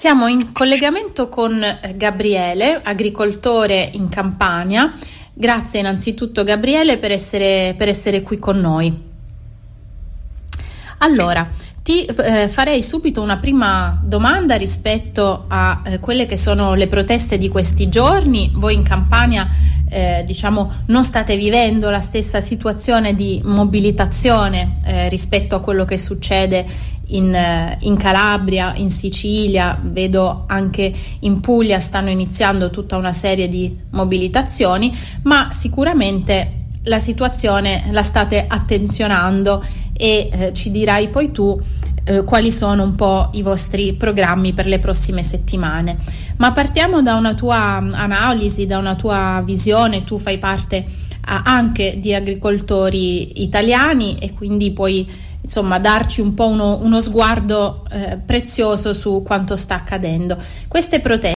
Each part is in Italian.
Siamo in collegamento con Gabriele, agricoltore in Campania. Grazie innanzitutto Gabriele per essere qui con noi. Allora, ti farei subito una prima domanda rispetto a quelle che sono le proteste di questi giorni. Voi in Campania non state vivendo la stessa situazione di mobilitazione rispetto a quello che succede in Calabria, in Sicilia, vedo anche in Puglia stanno iniziando tutta una serie di mobilitazioni, ma sicuramente la situazione la state attenzionando e ci dirai poi tu quali sono un po' i vostri programmi per le prossime settimane. Ma partiamo da una tua analisi, da una tua visione. Tu fai parte anche di agricoltori italiani e quindi puoi darci un po' uno sguardo prezioso su quanto sta accadendo. Queste proteste,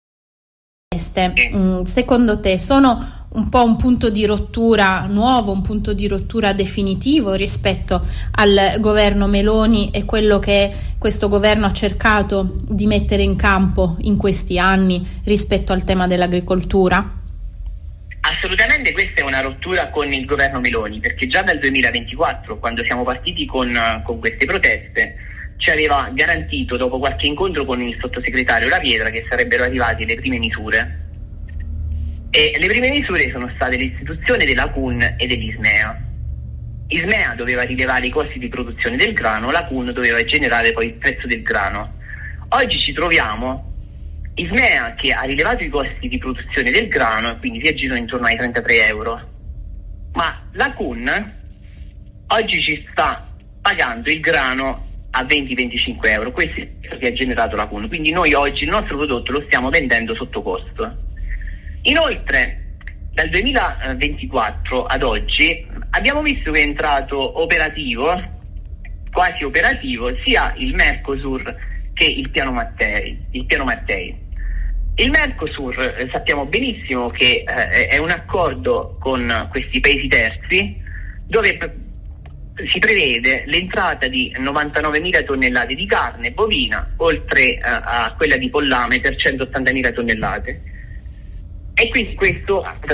secondo te, sono un po' un punto di rottura nuovo, un punto di rottura definitivo rispetto al governo Meloni e quello che questo governo ha cercato di mettere in campo in questi anni rispetto al tema dell'agricoltura? Assolutamente questa è una rottura con il governo Meloni, perché già dal 2024, quando siamo partiti con queste proteste, ci aveva garantito, dopo qualche incontro con il sottosegretario La Pietra, che sarebbero arrivate le prime misure. E le prime misure sono state l'istituzione della CUN e dell'ISMEA. ISMEA doveva rilevare i costi di produzione del grano, la CUN doveva generare poi il prezzo del grano. Oggi ci troviamo ISMEA che ha rilevato i costi di produzione del grano e quindi si aggirano intorno ai 33 euro, ma la CUN oggi ci sta pagando il grano a 20-25 euro. Questo è quello che ha generato la CUN, quindi noi oggi il nostro prodotto lo stiamo vendendo sotto costo. Inoltre dal 2024 ad oggi abbiamo visto che è entrato quasi operativo sia il Mercosur che il piano Mattei. Il Mercosur sappiamo benissimo che è un accordo con questi paesi terzi dove si prevede l'entrata di 99.000 tonnellate di carne bovina, oltre a quella di pollame per 180.000 tonnellate. E quindi questo